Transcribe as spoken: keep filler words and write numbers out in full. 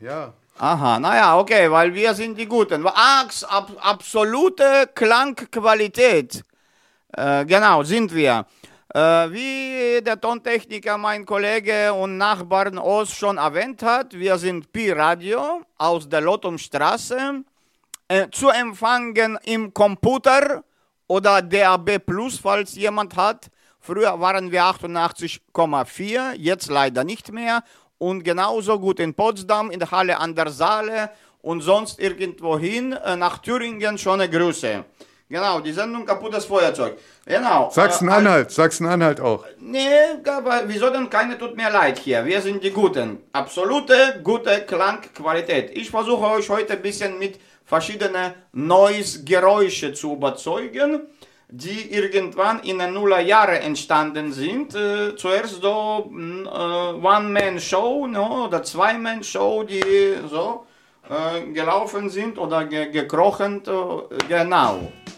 Ja. Aha, naja, okay, weil wir sind die Guten. Ah, ab, absolute Klangqualität. Äh, genau, sind wir. Äh, wie der Tontechniker, mein Kollege und Nachbarn Oz schon erwähnt hat, wir sind Pi Radio aus der Lottumstraße. Äh, zu empfangen im Computer oder D A B Plus, falls jemand hat. Früher waren wir achtundachtzig Komma vier, jetzt leider nicht mehr. Und genauso gut in Potsdam, in der Halle an der Saale und sonst irgendwohin, äh, nach Thüringen schon eine Grüße. Genau, die Sendung Kaputtes Feuerzeug. Genau. Sachsen-Anhalt, äh, Sachsen-Anhalt auch. Nee, aber wieso denn keine tut mir leid hier? Wir sind die Guten. Absolute gute Klangqualität. Ich versuche euch heute ein bisschen mit verschiedenen Noise-Geräusche zu überzeugen, die irgendwann in den Nullerjahren entstanden sind. Äh, zuerst so äh, One-Man-Show, no, oder Zwei-Man-Show, die so äh, gelaufen sind oder ge gekrochen, äh, genau.